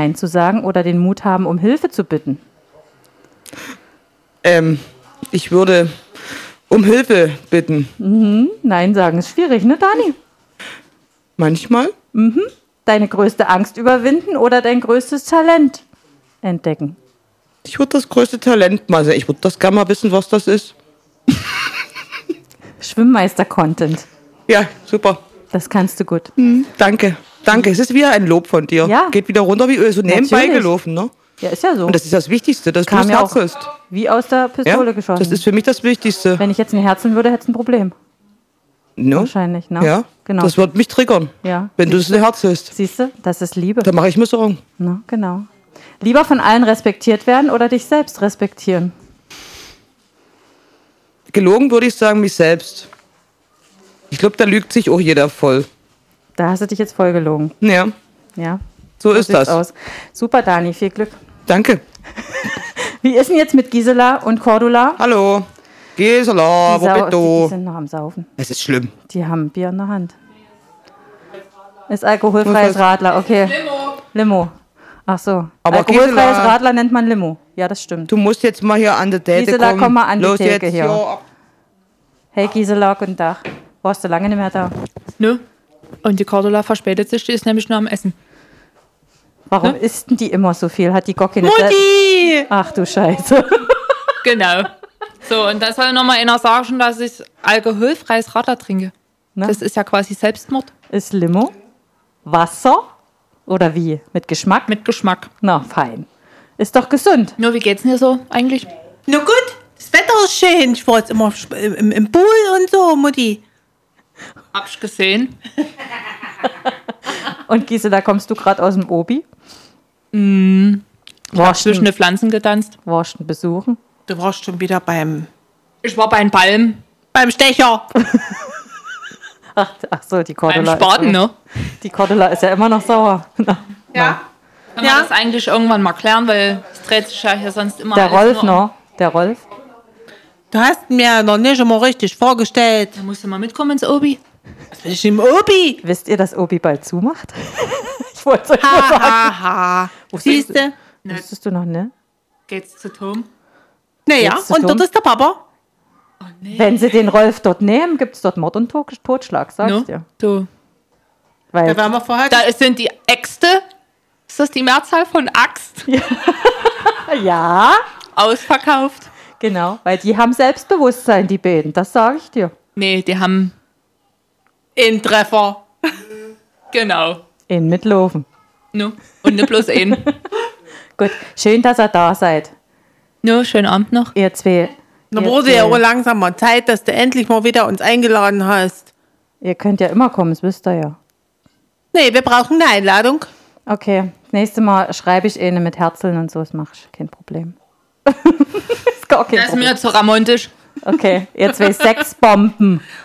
Nein zu sagen oder den Mut haben, um Hilfe zu bitten? Ich würde um Hilfe bitten. Nein sagen ist schwierig, ne, Dani? Manchmal. Deine größte Angst überwinden oder dein größtes Talent entdecken? Ich würde das größte Talent mal sehen. Ich würde das gerne mal wissen, was das ist. Schwimmmeister-Content. Ja, super. Das kannst du gut. Danke. Es ist wieder ein Lob von dir. Ja. Geht wieder runter wie Öl. So nebenbei Natürlich. gelaufen, ne? Ja, ist ja so. Und das ist das Wichtigste, dass du Kam das ja Herz auch hast. wie aus der Pistole Ja? geschossen. Das ist für mich das Wichtigste. Wenn ich jetzt ein Herzen würde, hätte es ein Problem. No? Wahrscheinlich, ne? Ja, Genau. das wird mich triggern, Ja. wenn du das Herz hast. Siehst du, das ist Liebe. Da mache ich mir Sorgen. Ne? Genau. Lieber von allen respektiert werden oder dich selbst respektieren? Gelogen würde ich sagen, mich selbst. Ich glaube, da lügt sich auch jeder voll. Da hast du dich jetzt voll gelogen. Ja, Ja. so ist sieht's das. aus. Super, Dani, viel Glück. Danke. Wie ist denn jetzt mit Gisela und Cordula? Hallo. Gisela, wo bist Die du? sind noch am Saufen. Es ist schlimm. Die haben Bier in der Hand. Ist alkoholfreies Radler, okay. Limo. Ach so. Aber Alkoholfreies Gisela- Radler nennt man Limo. Ja, das stimmt. Du musst jetzt mal hier an der Date Gisela, kommen. komm mal an die Los Theke jetzt, hier. ja. Hey Gisela, guten Tag. Warst du lange nicht mehr da? Nö. Und die Cordula verspätet sich, die ist nämlich nur am Essen. Warum isst denn die immer so viel? Hat die Gocki nicht... Mutti! Ach du Scheiße. Genau. So, und da soll nochmal einer sagen, dass ich alkoholfreies Radler trinke. Na? Das ist ja quasi Selbstmord Ist Limo? Wasser? Oder wie? Mit Geschmack? mit Geschmack. Na, fein. Ist doch gesund. Nur, wie geht's denn hier so eigentlich? Na gut, das Wetter ist schön. Ich war jetzt immer im Pool und so, Mutti. Hab ich gesehen. Und Gisela, kommst du gerade aus dem Obi? Ich hab zwischen den Pflanzen getanzt. Warst du besuchen? Du warst schon wieder beim Ich war bei den Palmen, Stecher. Ach so, die beim Cordula. Spaten, ne? Die Cordula ist ja immer noch sauer. Ja. Können wir das eigentlich irgendwann mal klären, weil es dreht sich ja hier sonst immer Der alles Rolf nur um- noch. Der Rolf. Du hast mir noch nicht immer richtig vorgestellt. Da musst du mal mitkommen ins Obi. Was bin ich im Obi? Wisst ihr, dass Obi bald zumacht? Ich wollte es euch nur sagen. Ha. Siehste? Wusstest du noch, ne? Geht's zu Tom? Naja, Jetzt zu und dumm. dort ist der Papa. Oh nee. Wenn sie den Rolf dort nehmen, gibt es dort Mord und Totschlag, sag ich No? dir. Du. Weil Da waren wir vorher. Da sind die Äxte. Ist das die Mehrzahl von Axt? ja, Ausverkauft? genau. Weil die haben Selbstbewusstsein, die beiden. Das sage ich dir. Nee, die haben. in Treffer. Genau. In Mitlofen. No. Und nicht bloß einen. Gut, schön, dass ihr da seid. No, schönen Abend noch. Ihr zwei. Da ihr wurde ja zwei. auch langsam mal Zeit, dass du endlich mal wieder uns eingeladen hast. Ihr könnt ja immer kommen, das wisst ihr ja. Nee, wir brauchen eine Einladung. Okay, das nächste Mal schreibe ich eine mit Herzeln und so, das mache ich. Kein Problem. ist gar kein Das ist Problem. mir zu ramontisch. Okay, ihr zwei Sexbomben.